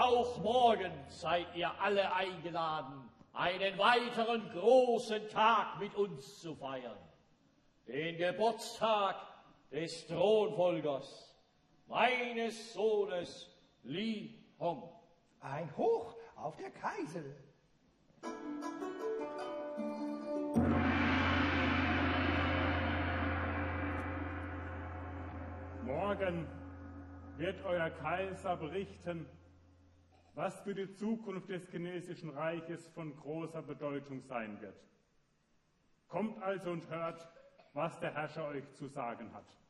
Auch morgen seid ihr alle eingeladen, einen weiteren großen Tag mit uns zu feiern. Den Geburtstag des Thronfolgers, meines Sohnes Li Hong. Ein Hoch auf der Kreisel. Morgen wird euer Kaiser berichten, was für die Zukunft des chinesischen Reiches von großer Bedeutung sein wird. Kommt also und hört, was der Herrscher euch zu sagen hat.